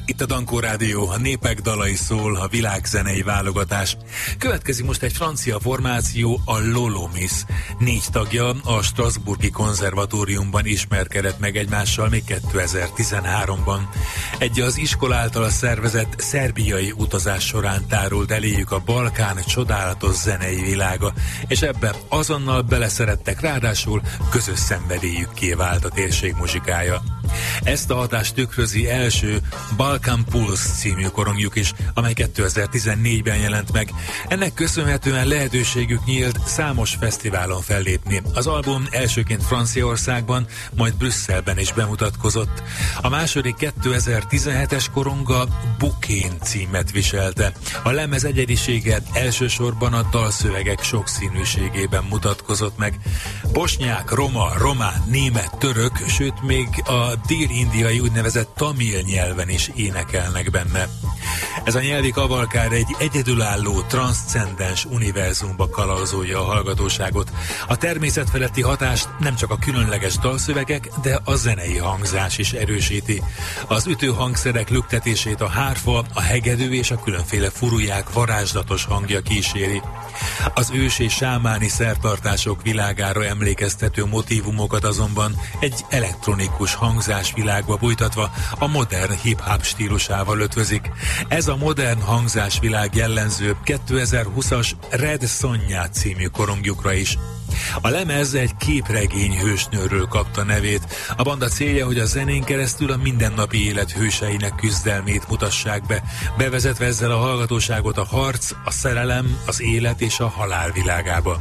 Itt a Dankó Rádió, a népek dalai szól, a világzenei válogatás. Következik most egy francia formáció, a Lolomis. 4 tagja a Strasbourgi Konzervatóriumban ismerkedett meg egymással még 2013-ban. Egy az iskola által szervezett szerbiai utazás során tárult eléjük a Balkán csodálatos zenei világa, és ebbe azonnal beleszerettek, ráadásul közös szenvedélyükké vált a térség muzsikája. Ezt a hatást tükrözi első Balkan Pulse című korongjuk is, amely 2014-ben jelent meg. Ennek köszönhetően lehetőségük nyílt számos fesztiválon fellépni. Az album elsőként Franciaországban, majd Brüsszelben is bemutatkozott. A második 2017-es koronga Bukén címet viselte. A lemez egyedisége elsősorban a dalszövegek sokszínűségében mutatkozott meg. Bosnyák, roma, román, német, török, sőt még a dél-indiai úgynevezett tamil nyelven is énekelnek benne. Ez a nyelvi kavalkár egy egyedülálló, transzcendens univerzumba kalauzolja a hallgatóságot. A természetfeletti hatást nem csak a különleges dalszövegek, de a zenei hangzás is erősíti. Az ütőhangszerek lüktetését a hárfa, a hegedű és a különféle furuják varázslatos hangja kíséri. Az ős és sámáni szertartások világára emlékeztető motívumokat azonban egy elektronikus hangzásvilágba bújtatva a modern hip-hop stílusával ötvözik. Ez a modern hangzásvilág jellemző 2020-as Red Sonja című korongjukra is. A lemez egy képregény hősnőről kapta nevét. A banda célja, hogy a zenén keresztül a mindennapi élet hőseinek küzdelmét mutassák be, bevezetve ezzel a hallgatóságot a harc, a szerelem, az élet és a halál világába.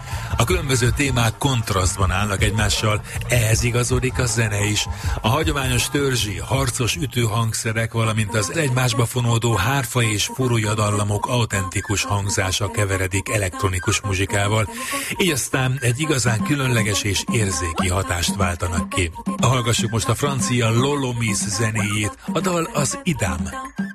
A különböző témák kontrasztban állnak egymással, ehhez igazodik a zene is. A hagyományos törzsi, harcos ütőhangszerek, valamint az egymásba fonódó hárfa és furúja dallamok autentikus hangzása keveredik elektronikus muzsikával, így aztán egy igazán különleges és érzéki hatást váltanak ki. Hallgassuk most a francia Lolomis zenéjét, a dal az Idam.